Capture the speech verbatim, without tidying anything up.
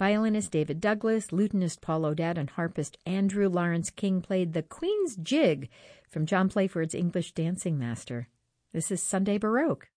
Violinist David Douglas, lutenist Paul O'Dowd, and harpist Andrew Lawrence King played the Queen's Jig from John Playford's English Dancing Master. This is Sunday Baroque.